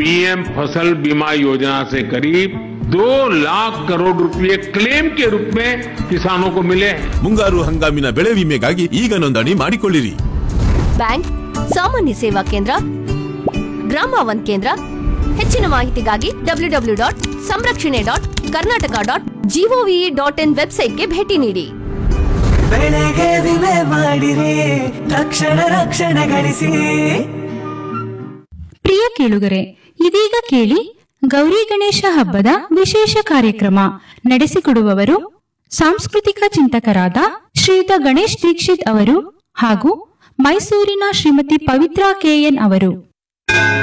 PM फसल बीमा योजना से करीब 2 लाख करोड़ रुपए क्लेम के रूप में किसानों को मिले हैं। ಮುಂಗಾರು ಹಂಗಾಮಿನ ಬೆಳೆ ವಿಮೆಗಾಗಿ ಈಗ ನೋಂದಣಿ ಮಾಡಿಕೊಳ್ಳಿರಿ. ಬ್ಯಾಂಕ್, ಸಾಮಾನ್ಯ ಸೇವಾ ಕೇಂದ್ರ, ಗ್ರಾಮ ಒನ್ ಕೇಂದ್ರ. ಹೆಚ್ಚಿನ ಮಾಹಿತಿಗಾಗಿ www.samrakshane.karnataka.gov.in ವೆಬ್ಸೈಟ್ಗೆ ಭೇಟಿ ನೀಡಿ. ಬೆಳೆಗೆ ವಿಮೆ ಮಾಡಿರಿ, ರಕ್ಷಣೆ ಗಳಿಸಿ. ಪ್ರಿಯ ಕೇಳುಗರೆ, ಇದೀಗ ಕೇಳಿ ಗೌರಿ ಗಣೇಶ ಹಬ್ಬದ ವಿಶೇಷ ಕಾರ್ಯಕ್ರಮ. ನಡೆಸಿಕೊಡುವವರು ಸಾಂಸ್ಕೃತಿಕ ಚಿಂತಕರಾದ ಶ್ರೀಯುತ ಗಣೇಶ್ ದೀಕ್ಷಿತ್ ಅವರು ಹಾಗೂ ಮೈಸೂರಿನ ಶ್ರೀಮತಿ ಪವಿತ್ರಾ ಕೆಎನ್ ಅವರು.